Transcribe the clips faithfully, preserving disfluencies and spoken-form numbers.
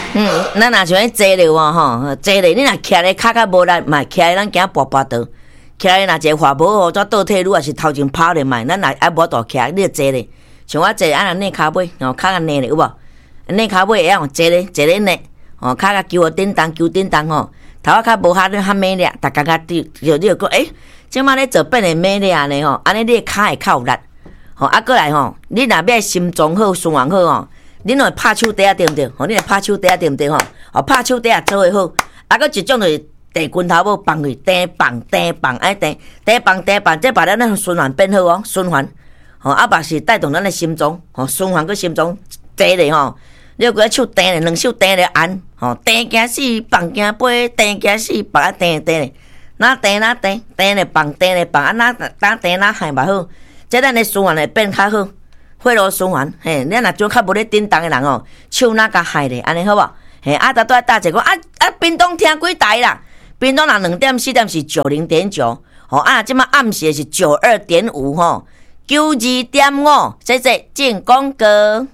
嗯，咱若像坐咧哇吼，坐咧你若徛咧骹较无力，嘛徛咧咱行跋跋倒，徛咧若一个滑无好，则倒退路也是头前跑咧嘛，咱若爱无倒徛，你就坐咧。像我坐安尼踮骹尾，吼骹较硬咧有无？踮骹尾会用坐咧坐咧呢，吼骹较球叮当球叮当吼，头仔较无遐咧较美咧，逐家家就就你就讲诶，即摆咧做变咧美咧安尼吼，安尼你骹会较有力。吼，啊，过来吼，你若要心脏好、循环好吼，你若拍手底下对毋对？吼，你若拍手底下对毋对吼？吼，拍手底下做会好。啊，搁一种就是地拳头要放去，地放地放，哎地地放地放，这把咱咱循环变好哦，循环。吼，啊，嘛是带动咱的心脏，吼，循环个心脏坐咧吼，你要个手蹬咧，两手蹬咧按，吼，蹬行四，放行八，蹬行四，放啊蹬蹬咧，哪蹬哪蹬，蹬咧放蹬咧放，啊哪哪蹬哪害嘛好。这咱的循环会变较好，血路循环，嘿，咱若种较无咧叮当的人哦，手哪甲害咧，安尼好无？嘿，啊，搭搭搭一个啊啊，屏东听几台啦？屏东人两点四点是九零点九，吼啊，即马暗时是九二点五吼，九二点五，谢谢进广告。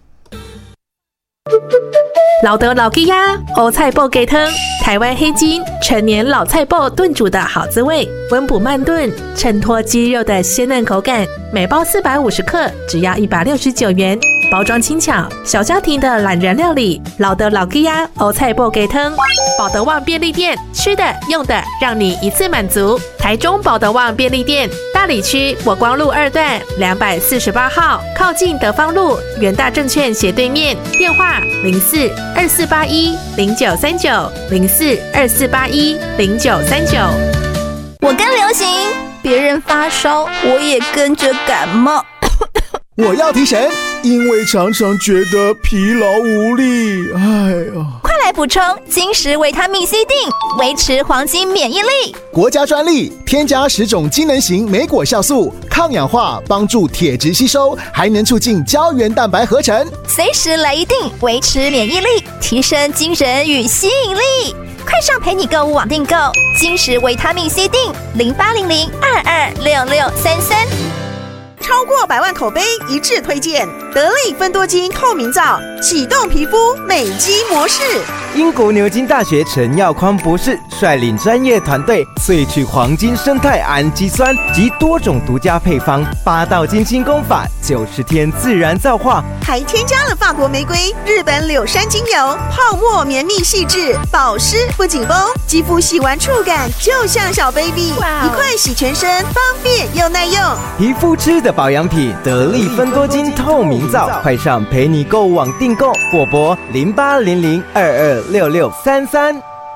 老德老鸡鸭欧菜脯鸡汤，台湾黑金陈年老菜脯炖煮的好滋味，温补慢炖，衬托鸡肉的鲜嫩口感。每包四百五十克，只要一百六十九元。包装轻巧，小家庭的懒人料理。老德老鸡鸭欧菜脯鸡汤，保德旺便利店，吃的用的让你一次满足。台中保德旺便利店，大里区国光路二段两百四十八号，靠近德芳路元大证券斜对面。电话零四二四八一零九三九零四二四八一零九三九。 我跟流行，别人发烧，我也跟着感冒。 我要提神，因为常常觉得疲劳无力。哎呀， 快来补充金石维他命 C 锭，维持黄金免疫力。 国家专利，添加十种机能型莓果酵素，抗氧化，帮助铁质吸收，还能促进胶原蛋白合成。 随时来一锭，维持免疫力，提升精神与吸引力。快上陪你购物网订购金石维他命 C 锭，零八零零二二六六三三。 超过百万口碑一致推荐得力芬多精透明皂，启动皮肤美肌模式。 英国牛津大学陈耀匡博士率领专业团队萃取黄金生态氨基酸及多种独家配方，八道金星功法，九十天自然皂化， 还添加了法国玫瑰、日本柳杉精油，泡沫绵密细致，保湿不紧绷，肌肤洗完触感就像小 baby， 一块洗全身，方便又耐用。 皮肤吃的保养品，得力芬多精透明皂，快上陪你购物网订购，或拨零八零零二二六六三三。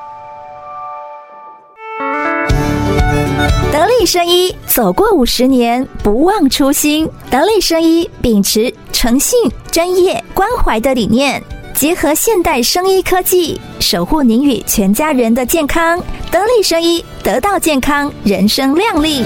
得力生医走过五十年，不忘初心。得力生医秉持诚信、专业、关怀的理念，结合现代生医科技，守护您与全家人的健康。得力生医，得到健康，人生亮丽。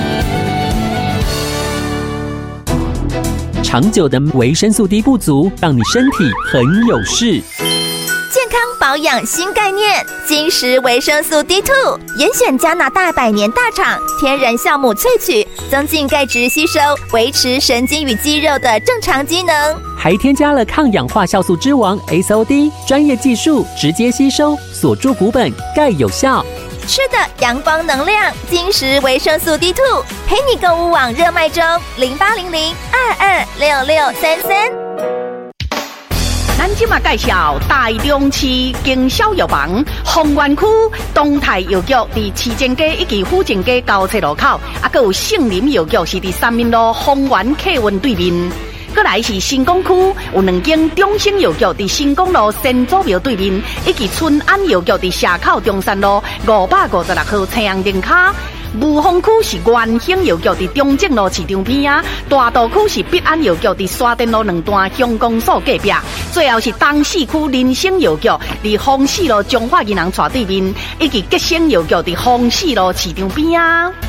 长久的维生素 D 不足，让你身体很有事。 健康保养新概念，金石维生素 D 二 严选加拿大百年大厂天然酵母萃取，增进钙质吸收，维持神经与肌肉的正常机能， 还添加了抗氧化酵素之王 S O D， 专业技术直接吸收，锁住骨本，钙有效。 吃的阳光能量，金石维生素 D 二 陪你购物网热卖中，零八零零二二六六三三。 咱今嘛介绍大中市经销药房，丰原区东泰药局伫市政街以及府政街交叉路口，啊，还有杏林药局是伫三民路丰原客运对面。过来是新港区有两间中兴药局伫新港路先祖庙对面，以及春安药局伫社口中山路五百五十六号青阳灯卡。雾峰区是元兴药局伫中正路市场边啊，大道区是必安药局伫沙田路两段乡公所隔壁，最后是东市区林兴药局伫丰市路中华银行厝对面，以及吉兴药局伫丰市路市场边啊。